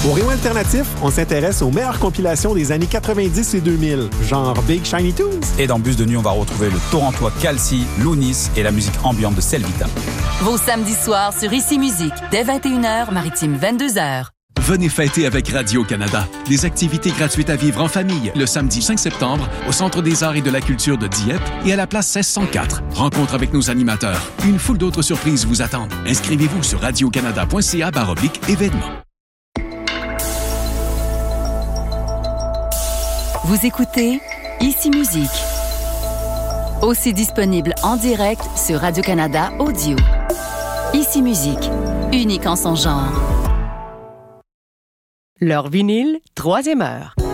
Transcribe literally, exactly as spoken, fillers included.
Au rayon alternatif, on s'intéresse aux meilleures compilations des années quatre-vingt-dix et deux mille, genre Big Shiny Tunes. Et dans Bus de nuit, on va retrouver le Torontois Calci, Lounis et la musique ambiante de Selvita. Vos samedis soirs sur Ici Musique, dès vingt et une heures, Maritime vingt-deux heures. Venez fêter avec Radio-Canada. Des activités gratuites à vivre en famille le samedi cinq septembre au Centre des arts et de la culture de Dieppe et à la place seize cent quatre. Rencontre avec nos animateurs. Une foule d'autres surprises vous attendent. Inscrivez-vous sur radiocanada.ca baroblique événements. Vous écoutez Ici Musique. Aussi disponible en direct sur Radio-Canada Audio. Ici Musique, unique en son genre. Leur vinyle, troisième heure.